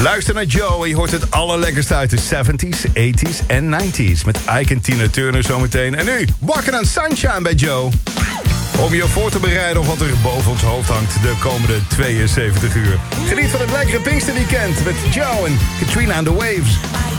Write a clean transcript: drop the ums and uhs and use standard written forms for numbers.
Luister naar Joe en je hoort het allerlekkerste uit de 70s, 80s en 90s. Met Ike en Tina Turner zometeen. En nu, Walking on Sunshine bij Joe. Om je voor te bereiden op wat er boven ons hoofd hangt de komende 72 uur. Geniet van het lekkere Pinksterweekend met Joe en Katrina and the Waves.